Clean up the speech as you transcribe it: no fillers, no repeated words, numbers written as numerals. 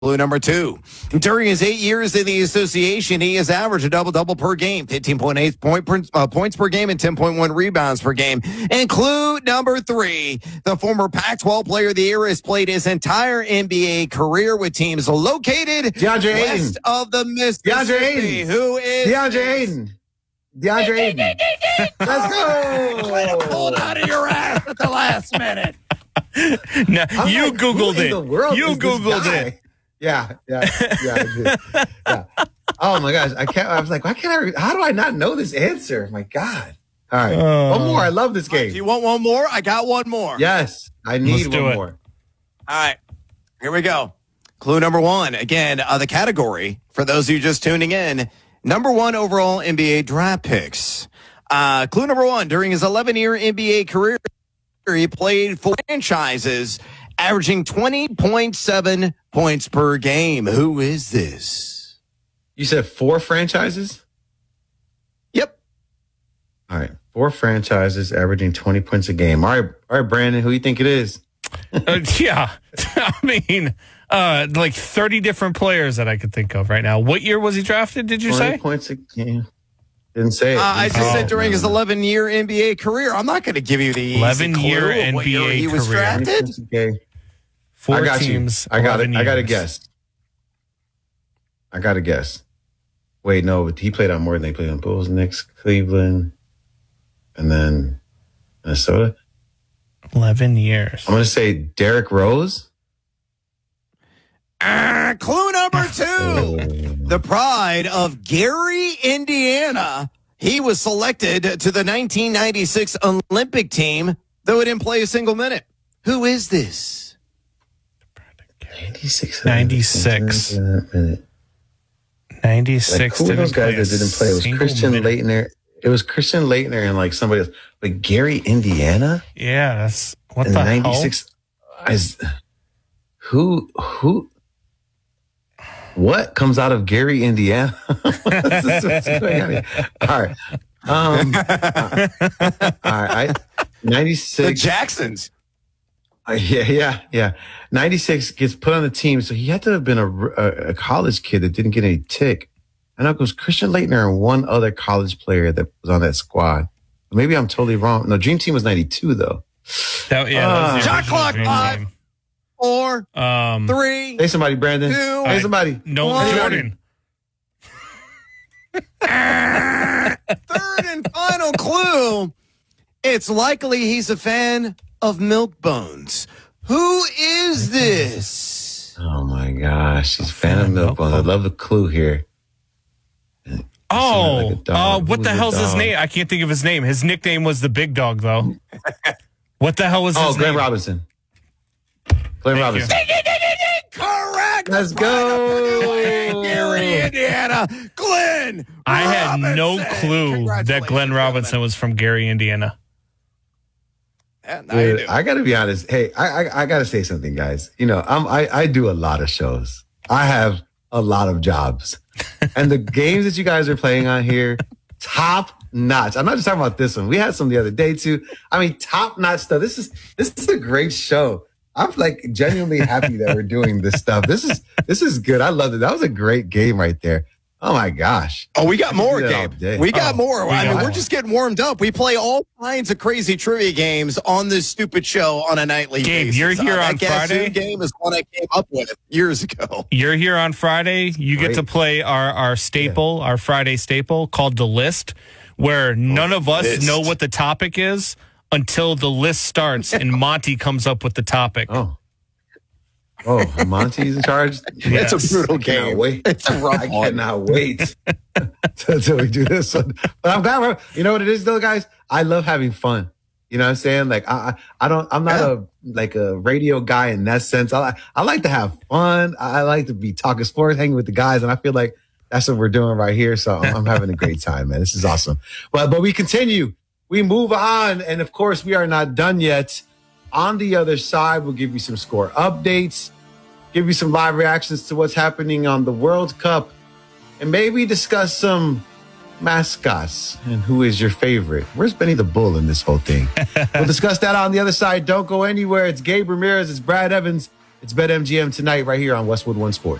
Clue number 2. During his 8 years in the association, he has averaged a double-double per game, 15.8 points per game, and 10.1 rebounds per game. And clue number 3, the former Pac-12 Player of the Year has played his entire NBA career with teams located west of the Mississippi. Who is DeAndre Ayton. DeAndre Ayton. Let's go. Pulled out of your ass at the last minute. No, you Googled it. You Googled it. Yeah, I did. Yeah. Oh my gosh, I was like, how do I not know this answer? My God. All right, one more. I love this game. Do you want one more? I got one more. Yes, I need one more. All right, here we go. Clue number 1. Again, the category for those of you just tuning in. Number 1 overall NBA draft picks. Clue number 1. During his 11-year NBA career, he played for franchises, averaging 20.7 points per game. Who is this? You said 4 franchises? Yep. All right. 4 franchises averaging 20 points a game. All right, Brandon, who do you think it is? Yeah. I mean, like 30 different players that I could think of right now. What year was he drafted, did you 20 say? points a game. Didn't say it. I just said during his 11-year NBA career. I'm not going to give you the 11-year NBA what year he was career. drafted. Okay. 4 I got teams. you. I got it. 11 I got a years. guess. I got a guess. Wait, no, but he played on more than they played on Bulls, Knicks, Cleveland, and then Minnesota. 11 years. I'm going to say Derrick Rose. Clue number 2. The pride of Gary, Indiana. He was selected to the 1996 Olympic team, though he didn't play a single minute. Who is this? 96. 96. 96. Like, who were those guys that didn't play? It was Christian Laettner. It was Christian Laettner and like somebody else. But Gary, Indiana? Yeah, that's what in the 96 hell? Who? What comes out of Gary, Indiana? What's going on here? All right. All right. 96. The Jacksons. Yeah. 96 gets put on the team. So he had to have been a college kid that didn't get any tick. I know it was Christian Laettner and one other college player that was on that squad. Maybe I'm totally wrong. No, Dream Team was 92 though. That was the Shot original clock. Dream 5, Team. 4, 3. Hey, somebody, Brandon. 2. Hey, somebody. No, One. Jordan. Third and final clue. It's likely he's a fan of Milk Bones. Who is this? Oh my gosh, he's a fan of Milk Bones. I love the clue here. What the hell's his name? I can't think of his name. His nickname was the Big Dog, though. What the hell was his name? Glenn Robinson. Glenn Robinson. Correct. Let's go. Gary, Indiana. Glenn I had Robinson. no clue that Glenn Robinson was from Gary, Indiana. Dude, I got to be honest. Hey, I got to say something, guys. You know, I do a lot of shows. I have a lot of jobs. And the games that you guys are playing on here, top notch. I'm not just talking about this one. We had some the other day too. I mean, top notch stuff. This is a great show. I'm like genuinely happy that we're doing this stuff. This is good. I love it. That was a great game right there. Oh my gosh. Oh, we got more, Gabe. We got more. We're just getting warmed up. We play all kinds of crazy trivia games on this stupid show on a nightly basis. Gabe, you're here on Friday. That game is one I came up with years ago. You're here on Friday. You get to play our staple, our Friday staple called The List, where none of us know what the topic is until the list starts and Monty comes up with the topic. Oh, Monty's in charge? Yes. It's a brutal game. Wait. It's a rough I cannot wait until we do this one. But I'm glad you know what it is though, guys? I love having fun. You know what I'm saying? Like I'm not a radio guy in that sense. I like to have fun. I like to be talking sports, hanging with the guys, and I feel like that's what we're doing right here. So I'm having a great time, man. This is awesome. But we continue. We move on, and of course, we are not done yet. On the other side, we'll give you some score updates, give you some live reactions to what's happening on the World Cup, and maybe discuss some mascots and who is your favorite. Where's Benny the Bull in this whole thing? We'll discuss that on the other side. Don't go anywhere. It's Gabe Ramirez. It's Brad Evans. It's BetMGM tonight right here on Westwood One Sports.